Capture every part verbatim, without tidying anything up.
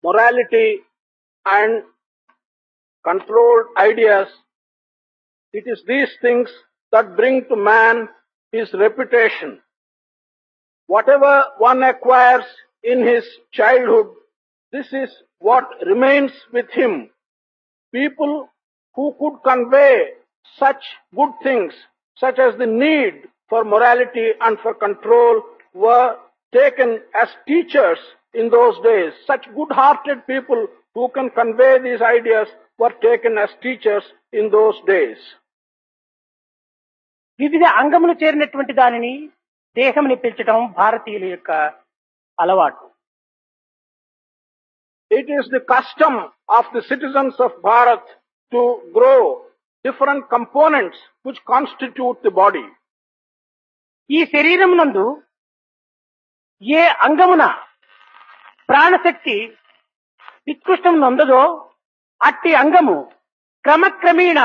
morality and controlled ideas. It is these things that bring to man his reputation. Whatever one acquires in his childhood, this is what remains with him. People who could convey such good things, such as the need for morality and for control, were taken as teachers in those days. Such good-hearted people who can convey these ideas were taken as teachers in those days. వివిధ అంగములు చేరినటువంటి దానిని దేహముని పిలిచడం భారతీయుల యొక్క అలవాటు. It is the custom of the citizens of Bharat to grow different components which constitute the body. ఈ శరీరమునందు ఏ అంగమున ప్రాణశక్తి నికృష్టం నందదో అట్టి అంగము క్రమక్రమేణ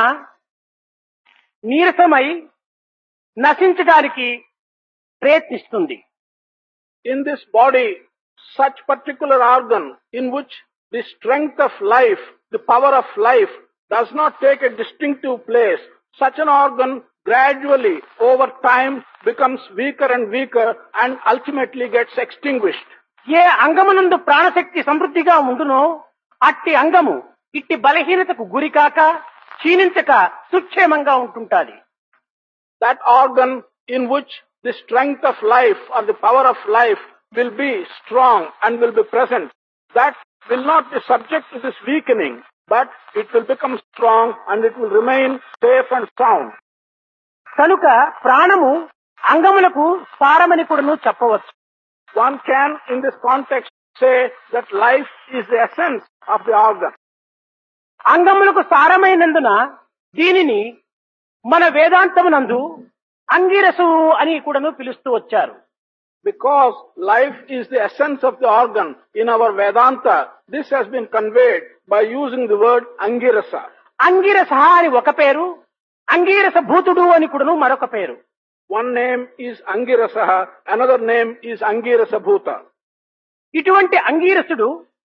నీరసమై నశించడానికి ప్రయత్నిస్తుంది. In this body, such particular organ in which the strength of life, the power of life does not take a distinctive place, such an organ gradually over time becomes weaker and weaker and ultimately gets extinguished. ఏ అంగమునందు ప్రాణశక్తి సమృద్ధిగా ఉండునో అట్టి అంగము ఇట్టి బలహీనతకు గురికాక క్షీణించక సుక్షేమంగా ఉంటుంటాది. That organ in which the strength of life or the power of life will be strong and will be present, that will not be subject to this weakening, but it will become strong and it will remain safe and sound. కనుక ప్రాణము అంగములకు సారమని కూడాను చెప్పవచ్చు. One can in this context say that life is the essence of the organ. అంగములకు సారమైనందున దీనిని మన వేదాంతమునందు అంగిరసు అని కూడాను పిలుస్తూ వచ్చారు. Because life is the essence of the organ in our Vedanta, this has been conveyed by using the word angirasa. Angirasa అని ఒక పేరు, అంగిరస భూతుడు అని కూడాను మరొక పేరు. One name is Angirasa, another name is Angirasa Bhuta. ఇటువంటి అంగీరసుడు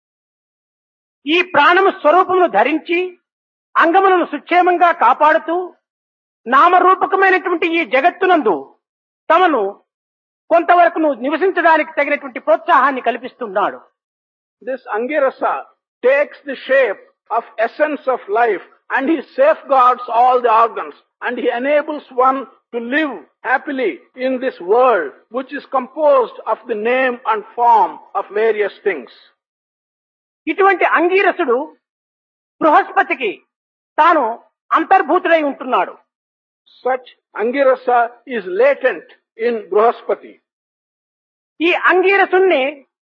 ఈ ప్రాణము స్వరూపమును ధరించి అంగములను సుక్షేమంగా కాపాడుతూ నామరూపకమైనటువంటి ఈ జగత్తునందు తమను కొంతవరకు నివసించడానికి తగినటువంటి ప్రోత్సాహాన్ని కల్పిస్తున్నాడు. This Angirasa takes the shape of essence of life and he safeguards all the organs and he enables one to live happily in this world which is composed of the name and form of various things. ఇటువంటి అంగీరసుడు బృహస్పతికి తాను అంతర్భూతుడై ఉంటున్నాడు. Such Angirasa is latent in Bruhaspati. ఈ అంగీరసుణ్ణి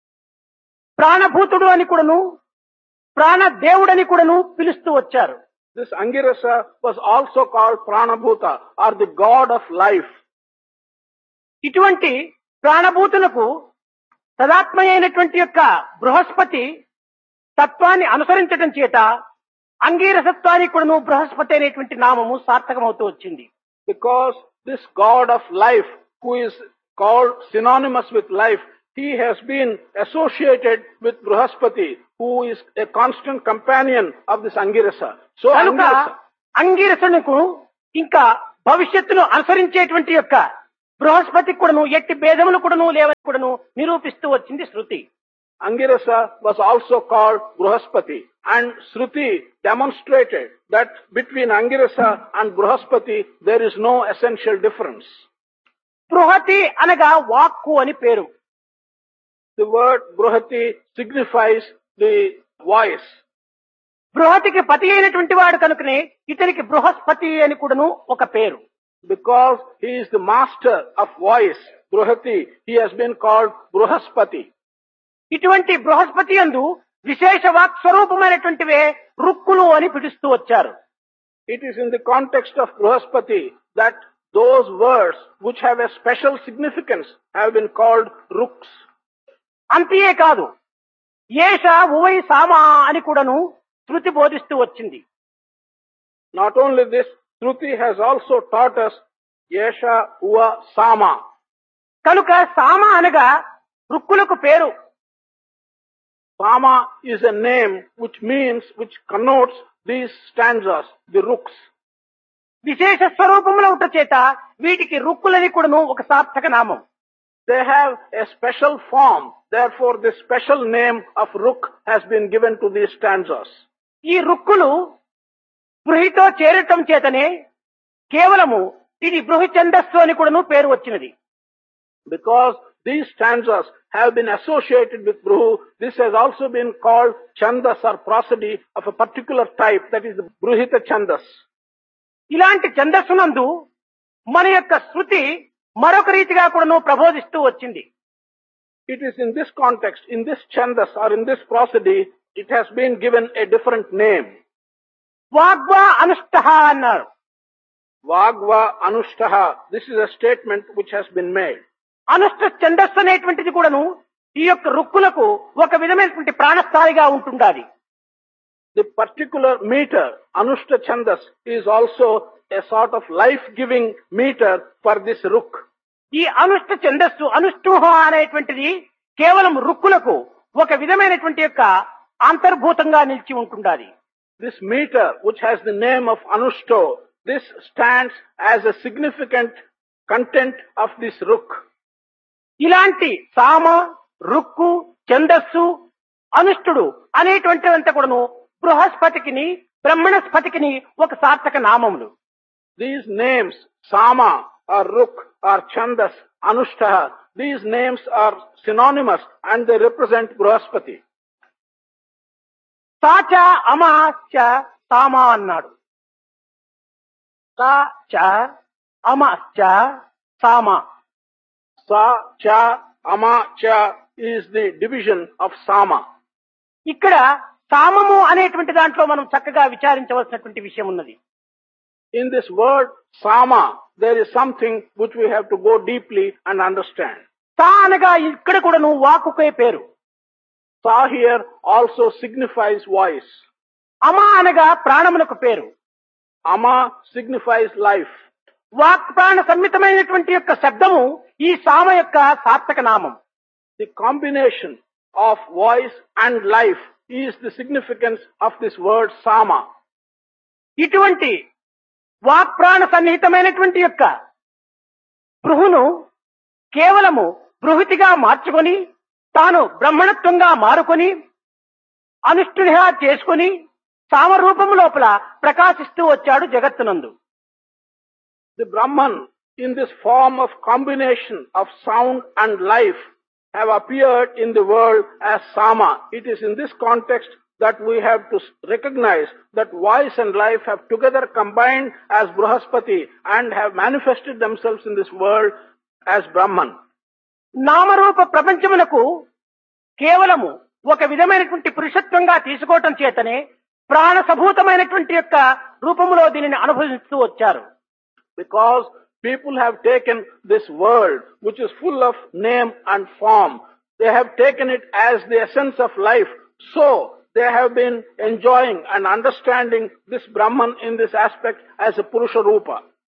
ప్రాణభూతుడు అని కూడాను ప్రాణదేవుడని కూడాను పిలుస్తూ వచ్చారు. This Angirasa was also called Pranabhuta or the god of life. ఇటువంటి ప్రాణభూతులకు తదాత్మ అయినటువంటి యొక్క బృహస్పతి తత్వాన్ని అనుసరించడం చేత అంగీరసత్వానికి కూడాను బృహస్పతి అనేటువంటి నామము సార్థకమవుతూ వచ్చింది. Because this god of life who is called synonymous with life, he has been associated with Bruhaspati who is a constant companion of this Angirasa. So Angirasa, అంగీరసనకు ఇంకా భవిష్యత్తును అనుసరించేటువంటి యొక్క బృహస్పతి కూడాను ఎట్టి భేదములు కూడాను లేవని కూడాను నిరూపిస్తూ వచ్చింది శృతి. Angirasa was also called Bruhaspati and Shruti demonstrated that between Angirasa and Bruhaspati there is no essential difference. బృహతి అనగా వాక్కు అని పేరు. The word Bruhati signifies the voice. బృహతికి పతి అయినటువంటి వాడు కనుకనే ఇతనికి బృహస్పతి అని కూడాను ఒక పేరు. Because he is the master of voice, Bruhati, he has been called Bruhaspati. ఇటువంటి బృహస్పతి యందు విశేష వాక్ స్వరూపమైనటువంటివే రుక్కులు అని పిలుస్తూ వచ్చారు. It is in the context of Bruhaspati that those words which have a special significance have been called ruks. అంతే కాదు, ఏష ఉవై సామ అని కూడాను శృతి బోధిస్తూ వచ్చింది. Not only this, Shruti has also taught us Yesha Uva Sama. కనుక సామ అనగా రుక్కులకు పేరు. Sama is a name which means, which connotes these stanzas, the ruks. విశేష స్వరూపముల ఉంట చేత వీటికి రుక్కులని కూడాను ఒక సార్థక నామం. They have a special form. Therefore, this special name of ruk has been given to these stanzas. ఈ రుక్కులు బృహితో చేరటం చేతనే కేవలము ఇది బృహి ఛందస్సు అని కూడాను పేరు వచ్చినది. Because these stanzas have been associated with Bruhu, this has also been called Chandas or prosody of a particular type, that is the Bruhita Chandas. ఇలాంటి ఛందస్సునందు మన యొక్క శృతి మరొక రీతిగా కూడాను ప్రబోధిస్తూ వచ్చింది. It is in this context, in this Chandas or in this prosody, it has been given a different name. వాగ్వా అనుష్ఠః అన్నారు. Vagva Anushtaha. This is a statement which has been made. అనుష్ఠ ఛందస్సు అనేటువంటిది కూడాను ఈ యొక్క రుక్కులకు ఒక విధమైనటువంటి ప్రాణస్థాయిగా ఉంటుండాలి. The particular meter, Anushta Chandas, is also a sort of life-giving meter for this ruk. ఈ అనుష్ఠ ఛందస్సు అనుష్ఠూహ అనేటువంటిది కేవలం రుక్కులకు ఒక విధమైనటువంటి యొక్క అంతర్భూతంగా నిలిచి ఉంటుండాలి. This meter, which has the name of Anushto, this stands as a significant content of this ruk. ఇలాంటి సామ, రుక్కు, ఛందస్సు, అనుష్ఠుడు అనేటువంటివంతా కూడాను బృహస్పతికిని బ్రహ్మణస్పతికిని ఒక సార్థక నామములు. These names, Sama or Ruk or Chandas, Anushtaha, these names are synonymous and they represent Bruhaspati. సాచ అమాచ సామ అన్నాడు. సాచ అమాచ సామ. Sa, Cha, Ama, Cha is the division of Sama. ఇక్కడ సామము అనేటువంటి దాంట్లో మనం చక్కగా విచారించవలసినటువంటి విషయం ఉన్నది. In this word Sama, there is something which we have to go deeply and understand. సా అనగా ఇక్కడ కూడా నువ్వు వాక్కుకే పేరు. Sa here also signifies voice. అమ అనగా ప్రాణములకు పేరు. Ama signifies life. వాక్ ప్రాణ సమ్మితమైనటువంటి యొక్క శబ్దము ఈ సామ యొక్క సార్థక నామం. The combination of voice and life is the significance of this word Sama. ఇటువంటి వాక్ ప్రాణ సన్నిహితమైనటువంటి యొక్క బృహును కేవలము బృహతిగా మార్చుకొని తాను బ్రహ్మణత్వంగా మారుకొని అనుష్ఠునిగా చేసుకొని సామరూపము లోపల ప్రకాశిస్తూ వచ్చాడు జగత్తునందు. The Brahman, in this form of combination of sound and life, have appeared in the world as Sama. It is in this context that we have to recognize that voice and life have together combined as Bruhaspati and have manifested themselves in this world as Brahman. నామరూప ప్రపంచమునకు కేవలము ఒక విధమైనటువంటి పురుషత్వంగా తీసుకోవటం చేతనే ప్రాణసభూతమైనటువంటి యొక్క రూపములో దీనిని అనుభవిస్తూ వచ్చారు. Because people have taken this world, which is full of name and form, they have taken it as the essence of life. So, they have been enjoying and understanding this Brahman in this aspect as a Purusha Rupa.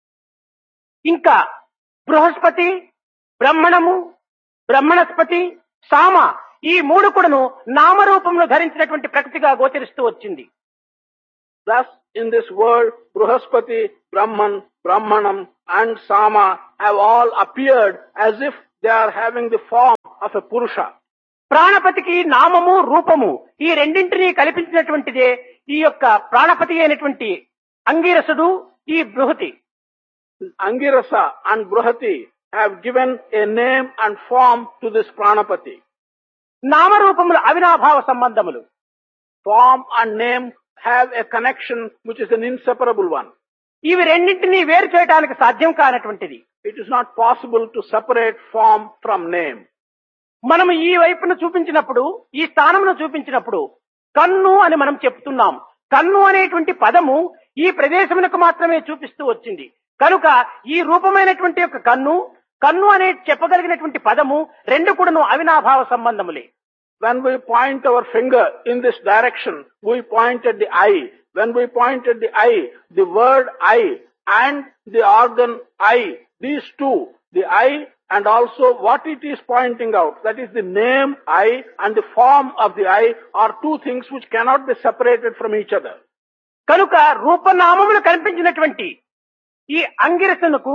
ఇంకా బృహస్పతి, బ్రహ్మణము, బ్రహ్మణస్పతి, సామ ఈ మూడు కూడాను నామరూపంలో ధరించినటువంటి ప్రకృతిగా గోచరిస్తూ వచ్చింది. Thus, in this world, Bruhaspati, Brahman, Brahmanam and Sama have all appeared as if they are having the form of a Purusha. ప్రాణపతికి నామము రూపము ఈ రెండింటినీ కల్పించినటువంటిదే ఈ యొక్క ప్రాణపతి అయినటువంటి అంగిరసుడు, ఈ బృహతి. Angirasa and Bruhati have given a name and form to this Pranapati. నామరూపములు అవినాభావ సంబంధములు. Form and name have a connection which is an inseparable one. ఇవి రెండింటినీ వేరు చేయడానికి సాధ్యం కానటువంటిది. It is not possible to separate form from name. మనము ఈ వైపును చూపించినప్పుడు, ఈ స్థానమును చూపించినప్పుడు కన్ను అని మనం చెప్తున్నాం. కన్ను అనేటువంటి పదము ఈ ప్రదేశమునకు మాత్రమే చూపిస్తూ వచ్చింది. కనుక ఈ రూపమైనటువంటి యొక్క కన్ను, కన్ను అనే చెప్పగలిగినటువంటి పదము రెండు కూడాను అవినాభావ సంబంధములే. When we point our finger in this direction, we point at the eye. When we point at the eye, the word eye and the organ eye, these two, the eye and also what it is pointing out. That is, the name I and the form of the I are two things which cannot be separated from each other. కనుక రూపనామములు కనిపించినటువంటి ఈ అంగిరసునకు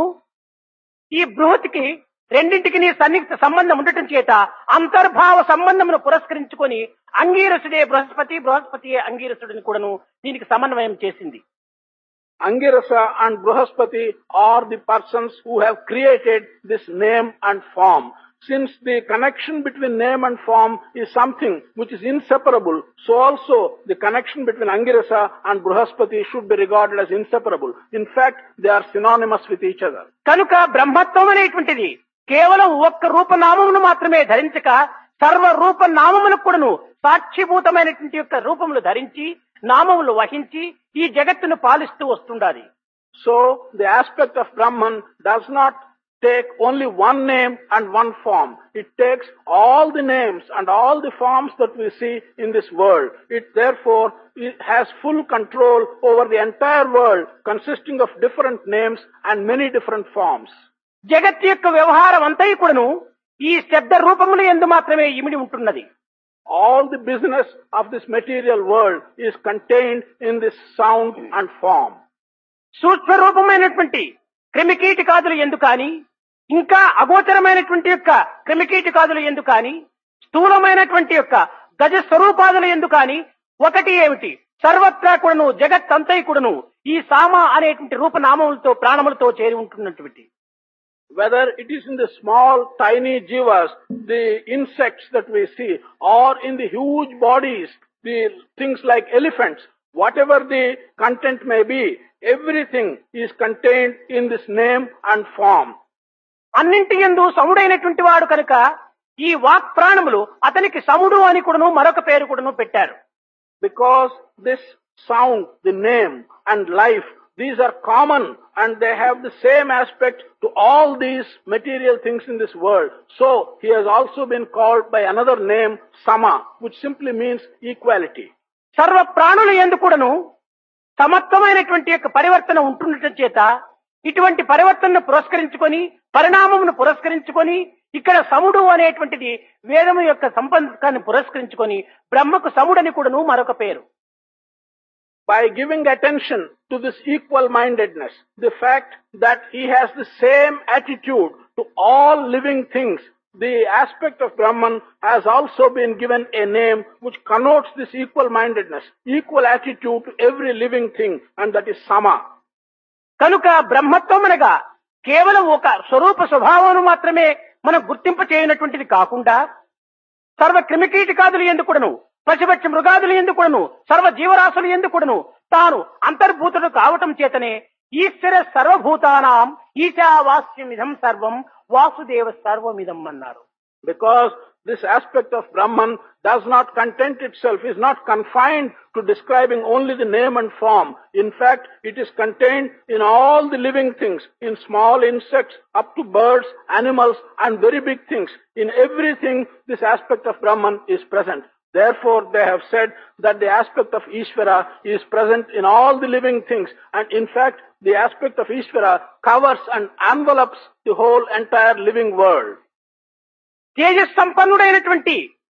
ఈ బృహతికి రెండింటికి నీ సన్నిహిత సంబంధం ఉండటం చేత అంతర్భావ సంబంధమును పురస్కరించుకొని అంగీరసుడే బృహస్పతి, బృహస్పతి అంగీరసుడిని కూడాను దీనికి సమన్వయం చేసింది. Angirasa and Bruhaspati are the persons who have created this name and form. Since the connection between name and form is something which is inseparable, so also the connection between Angirasa and Bruhaspati should be regarded as inseparable. In fact, they are synonymous with each other. కనుక బ్రహ్మత్వం అనేటువంటిది కేవలం ఒక్క రూపనామమును మాత్రమే ధరించక సర్వ రూప నామములకు కూడాను సాక్షిభూతమైనటువంటి యొక్క రూపములు ధరించి నామములు వహించి ఈ జగత్తును పాలిస్తూ వస్తుండాలి. So the aspect of Brahman does not take only one name and one form. It takes all the names and all the forms that we see in this world. It therefore it has full control over the entire world, consisting of different names and many different forms. జగత్ యొక్క వ్యవహారం అంతా కూడాను ఈ శబ్ద రూపములు యందు మాత్రమే ఇమిడి ఉంటున్నది. All the business of this material world is contained in this sound and form. సూక్ష్మ రూపమైనటువంటి క్రిమికీటకాదులు ఎందు కాని, ఇంకా అగోచరమైనటువంటి యొక్క క్రిమికీటకాదులు ఎందు కాని, స్థూలమైనటువంటి యొక్క గజ స్వరూపాదుల ఎందు కాని ఒకటి ఏమిటి, సర్వత్రా కూడాను జగత్ అంతా కూడాను ఈ సామ అనేటువంటి రూపనామములతో ప్రాణములతో చేరి ఉంటున్నటువంటి. Whether it is in the small, tiny jivas, the insects that we see, or in the huge bodies, the things like elephants, whatever the content may be, everything is contained in this name and form. అన్నింటి యందు సముడైనటువంటి వాడు కనుక ఈ walk ప్రాణములు అతనికి సముడు అని కూడాను మరొక పేరు కూడాను పెట్టారు. Because this sound, the name and life, these are common and they have the same aspect to all these material things in this world. So, he has also been called by another name, Sama, which simply means equality. సర్వ ప్రాణుల యందు కూడాను సమత్వమైనటువంటి యొక్క పరివర్తన ఉంటుండటం చేత ఇటువంటి పరివర్తనను పురస్కరించుకొని, పరిణామమును పురస్కరించుకొని, ఇక్కడ సముడు అనేటువంటిది వేదము యొక్క సంబంధాన్ని పురస్కరించుకొని బ్రహ్మకు సముడని కూడాను మరొక పేరు. By giving attention to this equal-mindedness, the fact that he has the same attitude to all living things, the aspect of Brahman has also been given a name which connotes this equal-mindedness, equal attitude to every living thing, and that is Sama. కనుక బ్రహ్మత్వం అనగా కేవలం ఒక స్వరూప స్వభావం మాత్రమే మనం గుర్తింపు చేయనటువంటిది కాకుండా సర్వ క్రిమికీటకాదులు యందు కూడాను, పశుపక్ష మృగాదులు యందు కూడాను, సర్వ జీవరాశులు యందు కూడాను తాను అంతర్భూతుడు కావటం చేతనే ఈశ్వర సర్వభూతానాం ఈశావాస్యమిదం సర్వం వాసుదేవ సర్వమిదం అన్నారు. Because this aspect of Brahman does not content itself, is not confined to describing only the name and form. In fact, it is contained in all the living things, in small insects up to birds, animals and very big things. In everything, this aspect of Brahman is present. Therefore, they have said that the aspect of Ishvara is present in all the living things, and in fact, the aspect of Ishvara covers and envelops the whole entire living world. Tejas సంపన్నుడైనటువంటి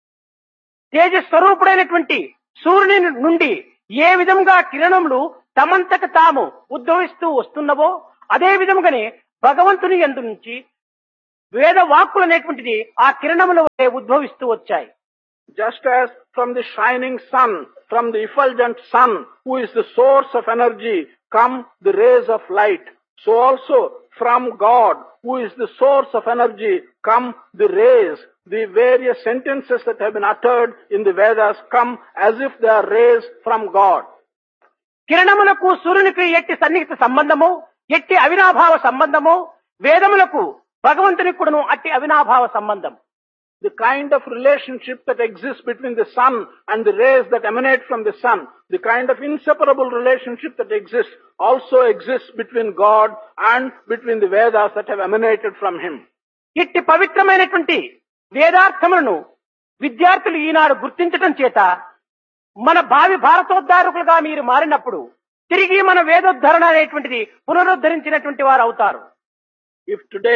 తేజస్వరూపుడైనటువంటి సూర్యుని నుండి ఏ విధంగా కిరణములు తమంతకు తాము ఉద్భవిస్తూ వస్తున్నవో అదే విధంగానే భగవంతుని యందు నుంచి వేద వాక్కులు అనేటువంటిది ఆ కిరణముల వలె ఉద్భవిస్తూ వచ్చాయి. Just as from the shining sun, from the effulgent sun, who is the source of energy, come the rays of light, so also from God, who is the source of energy, come the rays. The various sentences that have been uttered in the Vedas come as if they are rays from God. కిరణములకు సూర్యునికి ఎట్టి సన్నిహిత సంబంధము, ఎట్టి అవినాభావ సంబంధము, వేదములకు భగవంతునికి కూడాను అట్టి అవినాభావ సంబంధం. The kind of relationship that exists between the sun and the rays that emanate from the sun, the kind of inseparable relationship that exists, also exists between God and between the Vedas that have emanated from him. ఇట్టి పవిత్రమైనటువంటి వేదార్థములను విద్యార్థులు ఈనాడు గుర్తించటం చేత మన భావి భారతోద్ధారకులుగా మీరు మారినప్పుడు తిరిగి మన వేదోద్ధరణ అనేటువంటిది పునరుద్ధరించినటువంటి వారు అవుతారు. If today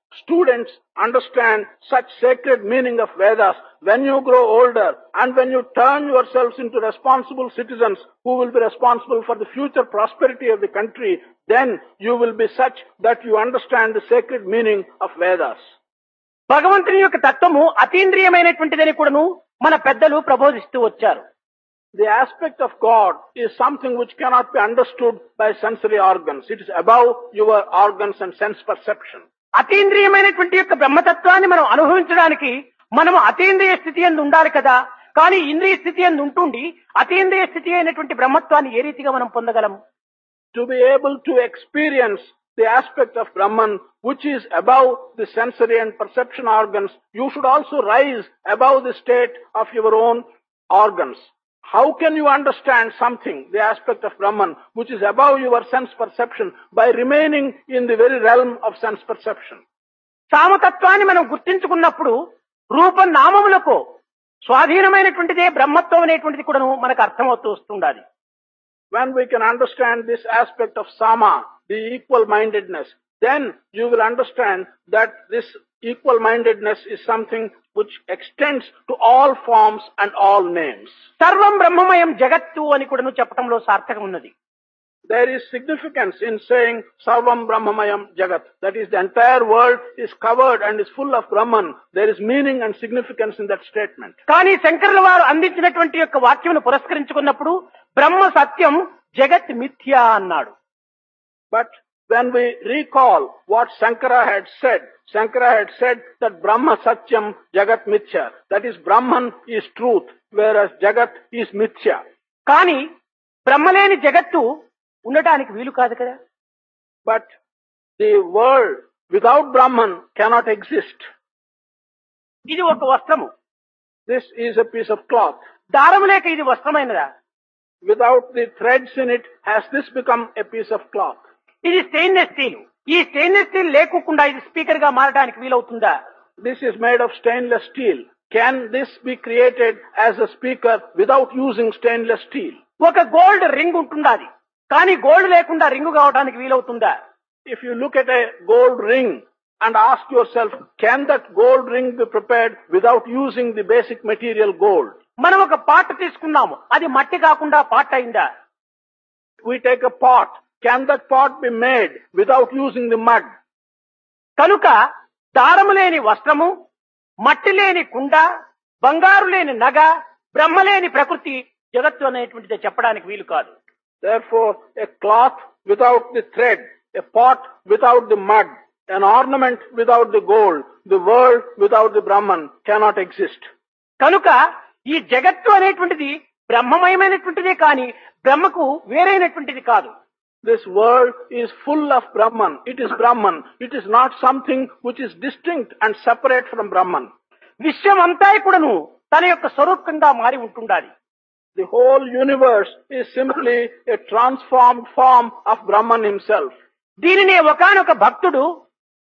students understand such sacred meaning of Vedas, when you grow older and when you turn yourselves into responsible citizens who will be responsible for the future prosperity of the country, then you will be such that you understand the sacred meaning of Vedas. భగవంతుని యొక్క తత్వము అతీంద్రియమైనటువంటిదని కూడాను మన పెద్దలు ప్రబోధిస్తూ వచ్చారు. The aspect of God is something which cannot be understood by sensory organs. It is above your organs and sense perception. అతీంద్రియమైనటువంటి యొక్క బ్రహ్మతత్వాన్ని మనం అనుభవించడానికి మనము అతీంద్రియ స్థితి యందు ఉండాలి కదా. కానీ ఇంద్రియ స్థితి యందు ఉంటుండి అతీంద్రియ స్థితి అయినటువంటి బ్రహ్మత్వాన్ని ఏ రీతిగా మనం పొందగలం? To be able to experience the aspect of Brahman which is above the sensory and perception organs, you should also rise above the state of your own organs. How can you understand something, the aspect of Brahman, which is above your sense perception, by remaining in the very realm of sense perception? సామతత్వాన్ని మనం గుర్తించుకున్నప్పుడు రూప నామములకు స్వాధీనమైనటువంటిదే బ్రహ్మత్వం అనేటువంటిది కూడా మనకు అర్థమవుతూ వస్తుండాలి. When we can understand this aspect of Sama, the equal-mindedness, then you will understand that this equal-mindedness is something which extends to all forms and all names. సర్వం బ్రహ్మమయం జగత్తు అని కూడా చెప్పడంలో సార్థకం ఉన్నది. There is significance in saying Sarvam Brahmamayam Jagat. That is, the entire world is covered and is full of Brahman. There is meaning and significance in that statement. కానీ శంకరుల వారు అందించినటువంటి యొక్క వాక్యమును పురస్కరించుకున్నప్పుడు బ్రహ్మ సత్యం జగత్ మిథ్యా అన్నాడు. But when we recall what Shankara had said, Shankara had said that Brahma Satyam Jagat Mithya. That is, Brahman is truth, whereas Jagat is Mithya. కానీ బ్రహ్మలేని జగత్తు ఉండటానికి వీలు కాదు కదా. But the world without Brahman cannot exist. ఇది ఒక వస్త్రము. This is a piece of cloth. దారము లేక ఇది వస్త్రమైనదా? Without the threads in it, has this become a piece of cloth? ఇది స్టెయిన్లెస్ స్టీల్. ఈ స్టెయిన్లెస్ స్టీల్ లేకుండా ఇది స్పీకర్ గా మారడానికి వీలవుతుందా? This is made of stainless steel. Can this be created as a speaker without using stainless steel? ఒక gold ring ఉంటుండాలి, కానీ గోల్డ్ లేకుండా రింగ్ కావడానికి వీలవుతుందా? If you look at a gold ring and ask yourself, can that gold ring be prepared without using the basic material gold? మనం ఒక pot తీసుకున్నాము, అది మట్టి కాకుండా పాట్ అయిందా? We take a pot. Can that pot be made without using the mud? కనుక దారము లేని వస్త్రము, మట్టి లేని కుండ, బంగారు లేని నగ, బ్రహ్మ లేని ప్రకృతి జగత్తు అనేటువంటిది చెప్పడానికి వీలు కాదు. Therefore, a cloth without the thread, a pot without the mud, an ornament without the gold, the world without the Brahman cannot exist. కనుక ఈ జగత్తు అనేటువంటిది బ్రహ్మమయమైనటువంటిదే కానీ బ్రహ్మకు వేరైనటువంటిది కాదు. This world is full of Brahman. It is Brahman. It is not something which is distinct and separate from Brahman. విశ్వం అంతా కూడాను తన యొక్క స్వరూపంగా మారి ఉంటుండాలి. The whole universe is simply a transformed form of Brahman himself. దీనినే ఒకానొక భక్తుడు